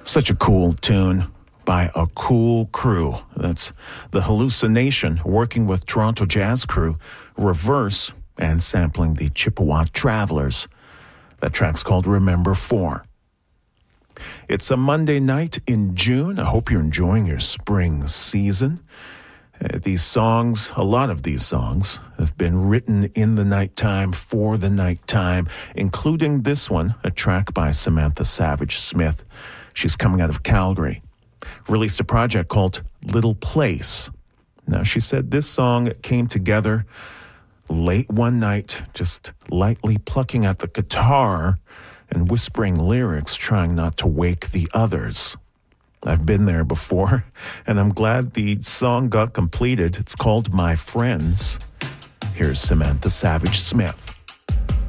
Such a cool tune by a cool crew. That's The Hallucination, working with Toronto jazz crew Reverse and sampling the Chippewa Travelers. That track's called Remember 4. It's a Monday night in June. I hope you're enjoying your spring season. These songs, a lot of these songs, have been written in the nighttime for the nighttime, including this one, a track by Samantha Savage Smith. She's coming out of Calgary. Released a project called Little Place. Now, she said this song came together late one night, just lightly plucking at the guitar and whispering lyrics, trying not to wake the others. I've been there before, and I'm glad the song got completed. It's called My Friends. Here's Samantha Savage Smith.